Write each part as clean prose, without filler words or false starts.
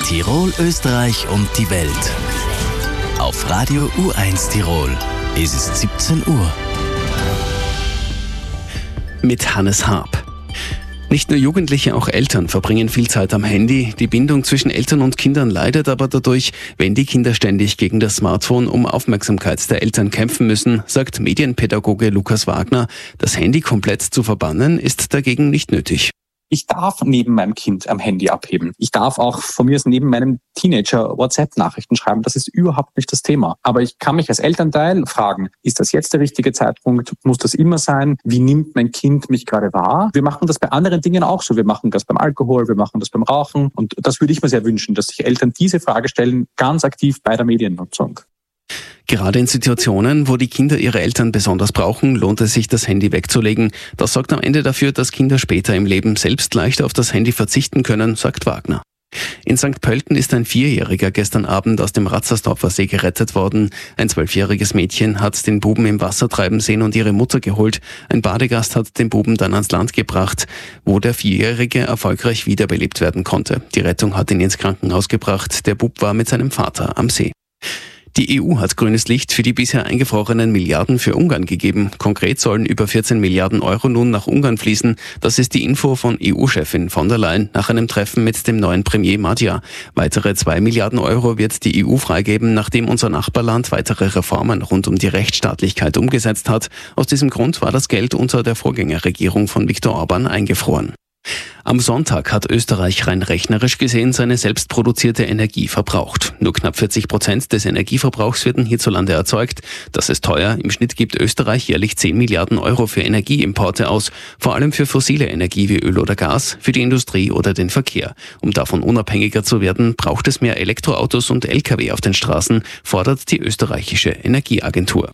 Tirol, Österreich und die Welt. Auf Radio U1 Tirol. Es ist 17 Uhr. Mit Hannes Haab. Nicht nur Jugendliche, auch Eltern verbringen viel Zeit am Handy. Die Bindung zwischen Eltern und Kindern leidet aber dadurch, wenn die Kinder ständig gegen das Smartphone um Aufmerksamkeit der Eltern kämpfen müssen, sagt Medienpädagoge Lukas Wagner. Das Handy komplett zu verbannen ist dagegen nicht nötig. Ich darf neben meinem Kind am Handy abheben. Ich darf auch von mir aus neben meinem Teenager WhatsApp-Nachrichten schreiben. Das ist überhaupt nicht das Thema. Aber ich kann mich als Elternteil fragen, ist das jetzt der richtige Zeitpunkt? Muss das immer sein? Wie nimmt mein Kind mich gerade wahr? Wir machen das bei anderen Dingen auch so. Wir machen das beim Alkohol, wir machen das beim Rauchen. Und das würde ich mir sehr wünschen, dass sich Eltern diese Frage stellen, ganz aktiv bei der Mediennutzung. Gerade in Situationen, wo die Kinder ihre Eltern besonders brauchen, lohnt es sich, das Handy wegzulegen. Das sorgt am Ende dafür, dass Kinder später im Leben selbst leichter auf das Handy verzichten können, sagt Wagner. In St. Pölten ist ein 4-Jähriger gestern Abend aus dem Ratzersdorfer See gerettet worden. Ein 12-jähriges Mädchen hat den Buben im Wasser treiben sehen und ihre Mutter geholt. Ein Badegast hat den Buben dann ans Land gebracht, wo der 4-Jährige erfolgreich wiederbelebt werden konnte. Die Rettung hat ihn ins Krankenhaus gebracht. Der Bub war mit seinem Vater am See. Die EU hat grünes Licht für die bisher eingefrorenen Milliarden für Ungarn gegeben. Konkret sollen über 14 Milliarden Euro nun nach Ungarn fließen. Das ist die Info von EU-Chefin von der Leyen nach einem Treffen mit dem neuen Premier Magyar. Weitere 2 Milliarden Euro wird die EU freigeben, nachdem unser Nachbarland weitere Reformen rund um die Rechtsstaatlichkeit umgesetzt hat. Aus diesem Grund war das Geld unter der Vorgängerregierung von Viktor Orbán eingefroren. Am Sonntag hat Österreich rein rechnerisch gesehen seine selbstproduzierte Energie verbraucht. Nur knapp 40% des Energieverbrauchs werden hierzulande erzeugt. Das ist teuer. Im Schnitt gibt Österreich jährlich 10 Milliarden Euro für Energieimporte aus, vor allem für fossile Energie wie Öl oder Gas, für die Industrie oder den Verkehr. Um davon unabhängiger zu werden, braucht es mehr Elektroautos und Lkw auf den Straßen, fordert die österreichische Energieagentur.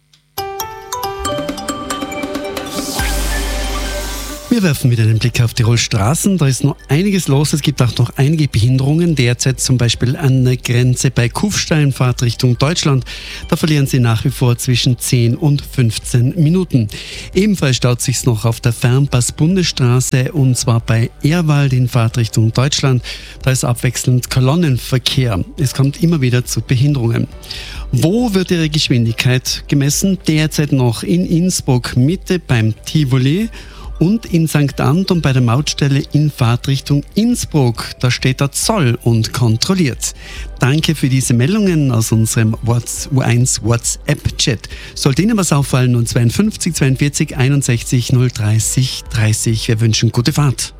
Wir werfen wieder einen Blick auf Tirols Straßen. Da ist noch einiges los. Es gibt auch noch einige Behinderungen. Derzeit zum Beispiel an der Grenze bei Kufstein, Fahrtrichtung Deutschland. Da verlieren Sie nach wie vor zwischen 10 und 15 Minuten. Ebenfalls staut sich's noch auf der Fernpass-Bundesstraße und zwar bei Ehrwald in Fahrtrichtung Deutschland. Da ist abwechselnd Kolonnenverkehr. Es kommt immer wieder zu Behinderungen. Wo wird Ihre Geschwindigkeit gemessen? Derzeit noch in Innsbruck Mitte beim Tivoli. Und in St. Anton bei der Mautstelle in Fahrtrichtung Innsbruck. Da steht der Zoll und kontrolliert. Danke für diese Meldungen aus unserem U1 WhatsApp-Chat. Sollte Ihnen was auffallen, 052 42 61 030 30. Wir wünschen gute Fahrt.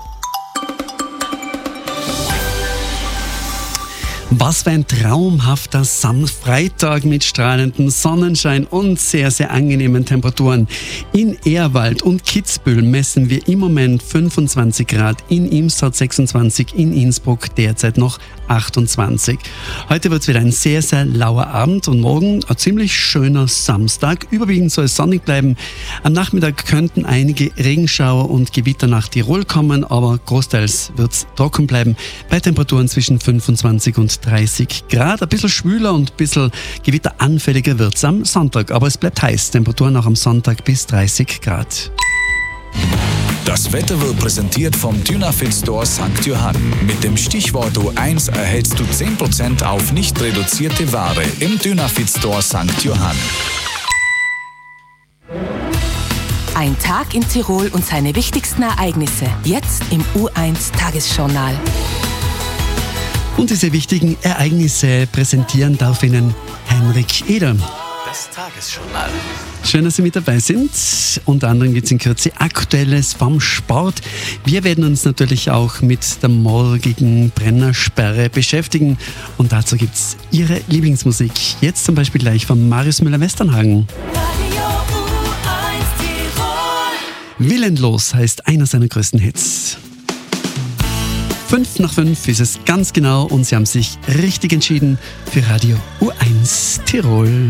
Was für ein traumhafter Freitag mit strahlendem Sonnenschein und sehr, sehr angenehmen Temperaturen. In Ehrwald und Kitzbühel messen wir im Moment 25 Grad, in Imstadt 26, in Innsbruck derzeit noch 28. Heute wird es wieder ein sehr, sehr lauer Abend und morgen ein ziemlich schöner Samstag. Überwiegend soll es sonnig bleiben. Am Nachmittag könnten einige Regenschauer und Gewitter nach Tirol kommen, aber großteils wird es trocken bleiben bei Temperaturen zwischen 25 und 30 Grad. Ein bisschen schwüler und ein bisschen gewitteranfälliger wird es am Sonntag, aber es bleibt heiß. Temperaturen auch am Sonntag bis 30 Grad. Das Wetter wird präsentiert vom Dynafit Store St. Johann. Mit dem Stichwort U1 erhältst du 10% auf nicht reduzierte Ware im Dynafit Store St. Johann. Ein Tag in Tirol und seine wichtigsten Ereignisse. Jetzt im U1 Tagesjournal. Und diese wichtigen Ereignisse präsentieren darf Ihnen Henrik Eder. Das Tagesjournal. Schön, dass Sie mit dabei sind. Unter anderem gibt es in Kürze Aktuelles vom Sport. Wir werden uns natürlich auch mit der morgigen Brennersperre beschäftigen. Und dazu gibt es Ihre Lieblingsmusik. Jetzt zum Beispiel gleich von Marius Müller-Westernhagen. Willenlos heißt einer seiner größten Hits. 5 nach 5 ist es ganz genau und Sie haben sich richtig entschieden für Radio U1 Tirol.